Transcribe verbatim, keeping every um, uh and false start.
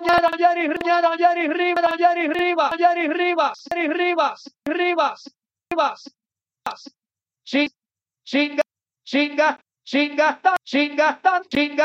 Yari Riba, Yari Riba, Yari Riba, Yari Rivas, Yari Rivas, Rivas, Rivas, Chinga, chinga, chinga, chinga, chinga, chinga.